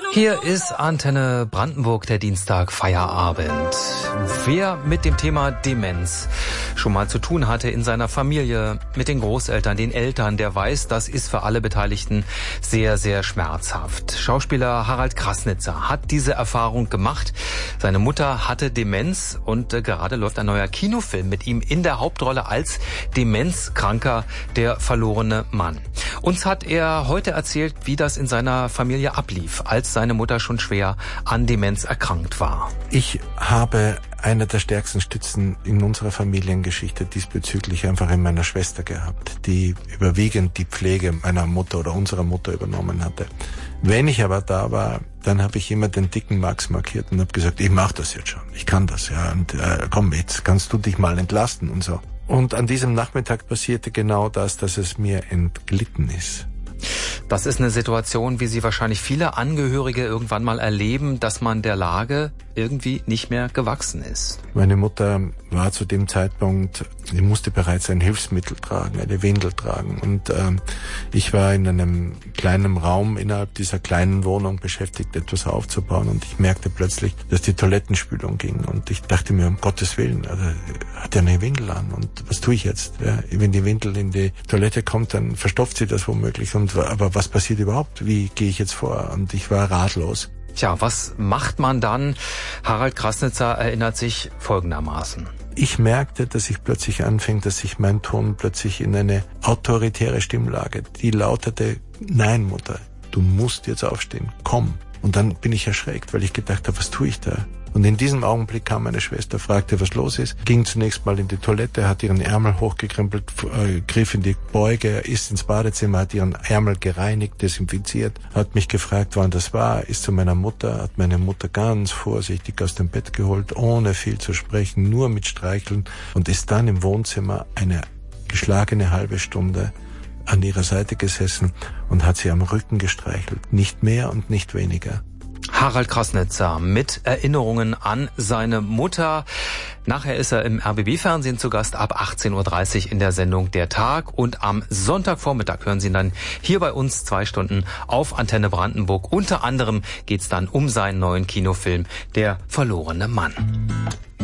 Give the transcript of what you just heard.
Hier ist Antenne Brandenburg, der Dienstag Feierabend. Wer mit dem Thema Demenz schon mal zu tun hatte in seiner Familie, mit den Großeltern, den Eltern, der weiß, das ist für alle Beteiligten sehr, sehr schmerzhaft. Schauspieler Harald Krasnitzer hat diese Erfahrung gemacht. Seine Mutter hatte Demenz und gerade läuft ein neuer Kinofilm mit ihm in der Hauptrolle als Demenzkranker, der verlorene Mann. Uns hat er heute erzählt, wie das in seiner Familie ablief, als seine Mutter schon schwer an Demenz erkrankt war. Ich habe eine der stärksten Stützen in unserer Familiengeschichte diesbezüglich einfach in meiner Schwester gehabt, die überwiegend die Pflege meiner Mutter oder unserer Mutter übernommen hatte. Wenn ich aber da war, dann habe ich immer den dicken Max markiert und habe gesagt, ich mache das jetzt schon, ich kann das, ja, und komm, jetzt kannst du dich mal entlasten und so. Und an diesem Nachmittag passierte genau das, dass es mir entglitten ist. Das ist eine Situation, wie sie wahrscheinlich viele Angehörige irgendwann mal erleben, dass man der Lage irgendwie nicht mehr gewachsen ist. Meine Mutter war zu dem Zeitpunkt, sie musste bereits ein Hilfsmittel tragen, eine Windel tragen. Und ich war in einem kleinen Raum innerhalb dieser kleinen Wohnung beschäftigt, etwas aufzubauen. Und ich merkte plötzlich, dass die Toilettenspülung ging. Und ich dachte mir, um Gottes Willen, also, hat er eine Windel an? Und was tue ich jetzt? Ja, wenn die Windel in die Toilette kommt, dann verstopft sie das womöglich. Aber was passiert überhaupt? Wie gehe ich jetzt vor? Und ich war ratlos. Tja, was macht man dann? Harald Krasnitzer erinnert sich folgendermaßen. Ich merkte, dass ich plötzlich anfing, dass sich mein Ton plötzlich in eine autoritäre Stimmlage, die lautete, nein Mutter, du musst jetzt aufstehen, komm. Und dann bin ich erschreckt, weil ich gedacht habe, was tue ich da? Und in diesem Augenblick kam meine Schwester, fragte, was los ist, ging zunächst mal in die Toilette, hat ihren Ärmel hochgekrempelt, griff in die Beuge, ist ins Badezimmer, hat ihren Ärmel gereinigt, desinfiziert, hat mich gefragt, wann das war, ist zu meiner Mutter, hat meine Mutter ganz vorsichtig aus dem Bett geholt, ohne viel zu sprechen, nur mit Streicheln und ist dann im Wohnzimmer eine geschlagene halbe Stunde an ihrer Seite gesessen und hat sie am Rücken gestreichelt, nicht mehr und nicht weniger. Harald Krasnitzer mit Erinnerungen an seine Mutter. Nachher ist er im RBB-Fernsehen zu Gast ab 18.30 Uhr in der Sendung Der Tag. Und am Sonntagvormittag hören Sie ihn dann hier bei uns 2 Stunden auf Antenne Brandenburg. Unter anderem geht's dann um seinen neuen Kinofilm Der verlorene Mann.